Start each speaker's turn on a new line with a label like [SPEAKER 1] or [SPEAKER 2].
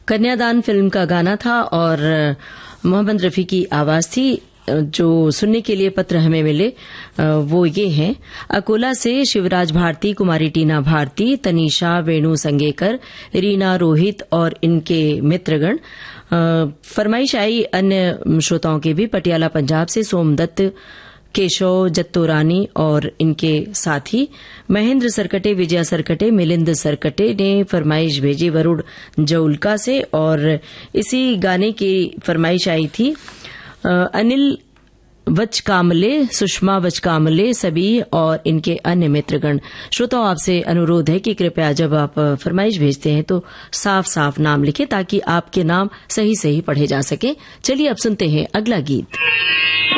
[SPEAKER 1] कन्यादान फिल्म का गाना था और मोहम्मद रफी की आवाज थी। जो सुनने के लिए पत्र हमें मिले वो ये हैं। अकोला से शिवराज भारती, कुमारी टीना भारती, तनीषा वेणु संगेकर, रीना रोहित और इनके मित्रगण। फरमाइश आई अन्य श्रोताओं के भी। पटियाला पंजाब से सोमदत्त, केशव जत्तोरानी और इनके साथी महेंद्र सरकटे, विजया सरकटे, मिलिंद सरकटे ने फरमाइश भेजी वरुण जौलका से। और इसी गाने की फरमाइश आई थी अनिल वचकामले, सुषमा वचकामले सभी और इनके अन्य मित्रगण। श्रोताओं, आपसे अनुरोध है कि कृपया जब आप फरमाइश भेजते हैं तो साफ साफ नाम लिखें ताकि आपके नाम सही सही पढ़े जा सके। चलिए अब सुनते हैं अगला गीत।